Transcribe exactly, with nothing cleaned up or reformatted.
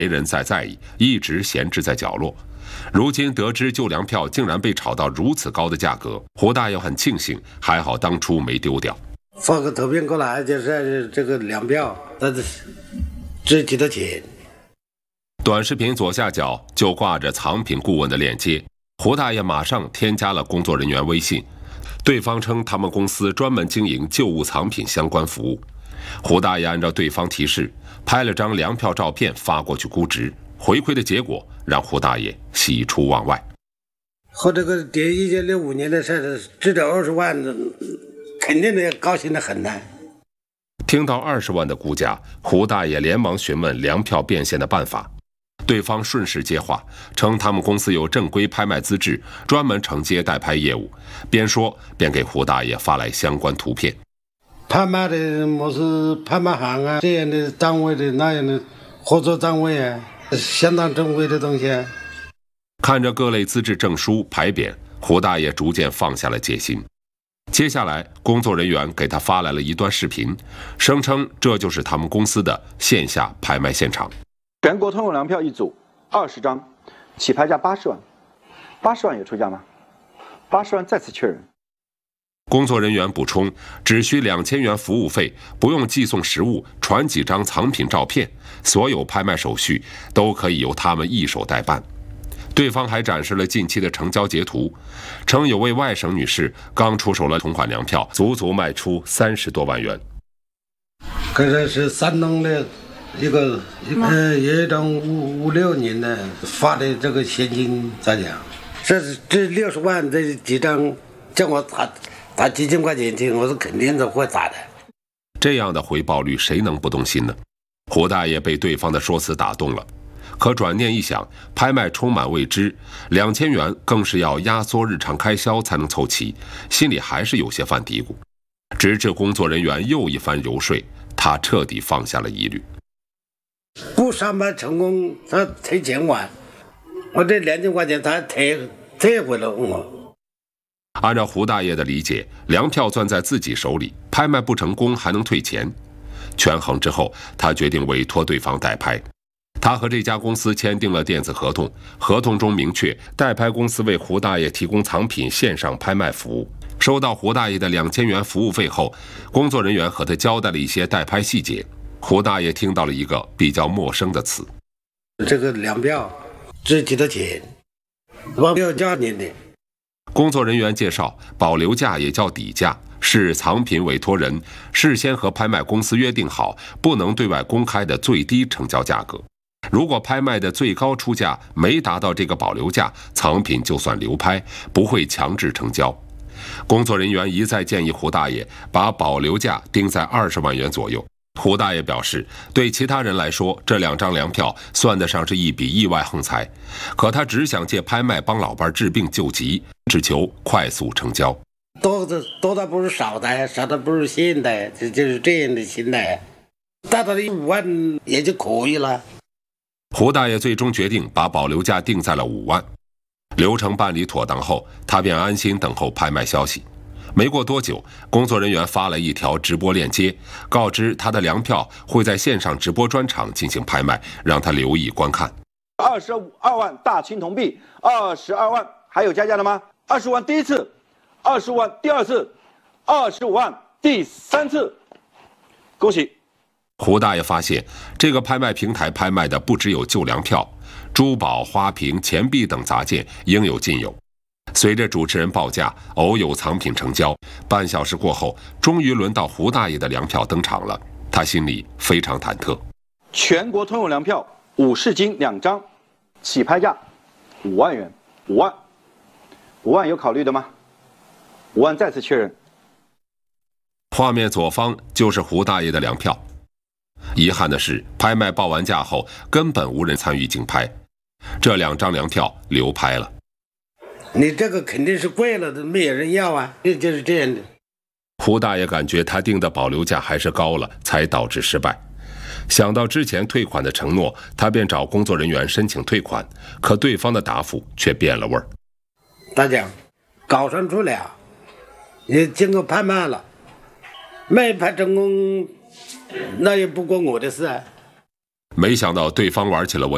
没人再在意，一直闲置在角落。如今得知旧粮票竟然被炒到如此高的价格，胡大爷很庆幸，还好当初没丢掉。 发个图片过来，就是这个粮票，但是值几多钱？ 短视频左下角就挂着藏品顾问的链接，胡大爷马上添加了工作人员微信，对方称他们公司专门经营旧物藏品相关服务。胡大爷按照对方提示，拍了张粮票照片发过去估值，回馈的结果让胡大爷喜出望外。 和这个跌一九六五年的事，值了二十万，肯定的高兴的很呢。 听到二十万的估价，胡大爷连忙询问粮票变现的办法。对方顺势接话，称他们公司有正规拍卖资质，专门承接代拍业务。边说边给胡大爷发来相关图片。 拍卖的么是拍卖行啊，这样的单位的那样的合作单位啊，相当正规的东西啊。 看着各类资质证书牌匾，胡大爷逐渐放下了戒心。接下来，工作人员给他发来了一段视频，声称这就是他们公司的线下拍卖现场。 全国通用粮票一组二十张，起拍价八十万，八十万有出价吗？八十万再次确认。 工作人员补充，只需两千元服务费，不用寄送实物，传几张藏品照片，所有拍卖手续都可以由他们一手代办。对方还展示了近期的成交截图，称有位外省女士刚出手了同款粮票，足足卖出三十多万元。 可是是山东的一个呃一张五五六年的发的这个现金咋讲？这这六十万这几张叫我打打几千块钱去，我是肯定是会打的。 这样的回报率谁能不动心呢？胡大爷被对方的说辞打动了。可转念一想，拍卖充满未知，两千元更是要压缩日常开销才能凑齐，心里还是有些犯嘀咕。直至工作人员又一番游说，他彻底放下了疑虑。 不上班成功，他退钱完，我这两千块钱他退退回了我。 按照胡大爷的理解，粮票攥在自己手里，拍卖不成功还能退钱。权衡之后，他决定委托对方代拍。他和这家公司签订了电子合同，合同中明确，代拍公司为胡大爷提供藏品线上拍卖服务。收到胡大爷的两千元服务费后，工作人员和他交代了一些代拍细节。胡大爷听到了一个比较陌生的词： 这个粮票值几多钱？保留价年的。 工作人员介绍，保留价也叫底价，是藏品委托人事先和拍卖公司约定好，不能对外公开的最低成交价格。如果拍卖的最高出价没达到这个保留价，藏品就算流拍，不会强制成交。工作人员一再建议胡大爷把保留价定在二十万元左右。胡大爷表示，对其他人来说，这两张粮票算得上是一笔意外横财，可他只想借拍卖帮老伴治病救急，只求快速成交。 多的多的不是少的，少的不是现的，这就是这样的心态。达到了五万也就可以了。 胡大爷最终决定把保留价定在了五万。流程办理妥当后，他便安心等候拍卖消息。没过多久，工作人员发了一条直播链接，告知他的粮票会在线上直播专场进行拍卖，让他留意观看。 二十二万大青铜币，二十二万，还有加价的吗？二十万第一次，二十五万第二次，二十五万第三次，恭喜！ 胡大爷发现，这个拍卖平台拍卖的不只有旧粮票，珠宝、花瓶、钱币等杂件应有尽有。随着主持人报价，偶有藏品成交。半小时过后，终于轮到胡大爷的粮票登场了，他心里非常忐忑。 全国通用粮票五市金两张，起拍价五万元，五万，五万有考虑的吗？五万再次确认。 画面左方就是胡大爷的粮票。遗憾的是，拍卖报完价后，根本无人参与竞拍，这两张粮票流拍了。 你这个肯定是贵了的，没有人要啊，就就是这样的。 胡大爷感觉他定的保留价还是高了，才导致失败。想到之前退款的承诺，他便找工作人员申请退款，可对方的答复却变了味儿。 大奖搞上去了，也经过拍卖了，没拍成功，那也不关我的事啊。 没想到对方玩起了文